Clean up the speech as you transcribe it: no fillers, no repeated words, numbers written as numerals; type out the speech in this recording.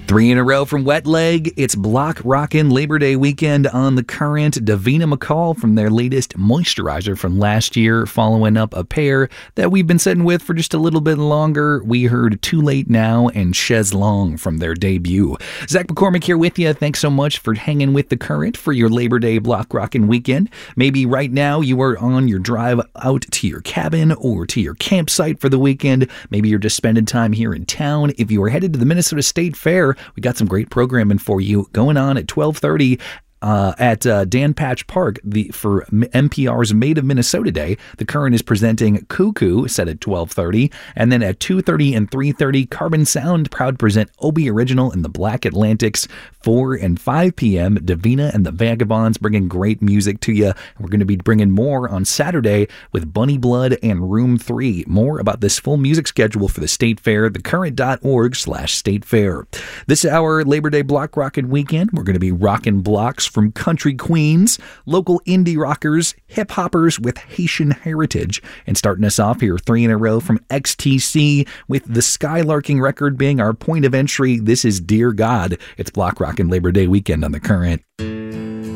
3 in a row from Wet Leg. It's Block Rockin' Labor Day weekend on the Current. Davina McCall from their latest Moisturizer from last year, following up a pair that we've been sitting with for just a little bit longer. We heard Too Late Now and Chez Long from their debut. Zach McCormick here with you. Thanks so much for hanging with the Current for your Labor Day Block Rockin' weekend. Maybe right now you are on your drive out to your cabin or to your campsite for the weekend. Maybe you're just spending time here in town. If you are headed to the Minnesota State Fair, we got some great programming for you going on at 12:30 at Dan Patch Park for NPR's Made of Minnesota Day. The Current is presenting Cuckoo, set at 12:30, and then at 2:30 and 3:30, Carbon Sound proud to present Obie Original and the Black Atlantics. 4 and 5 p.m., Davina and the Vagabonds bringing great music to you. We're going to be bringing more on Saturday with Bunny Blood and Room 3. More about this full music schedule for the State Fair, thecurrent.org/State Fair. This hour, Labor Day Block Rockin' Weekend, we're going to be rocking blocks from country queens, local indie rockers, hip hoppers with Haitian heritage. And starting us off here, 3 in a row from XTC, with the Skylarking record being our point of entry. This is Dear God. It's Block Rockin' Labor Day weekend on the Current.